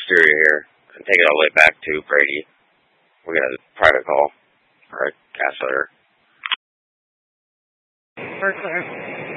exterior here and take it all the way back to Brady. We got a private call. All right, gas letter. We're clear.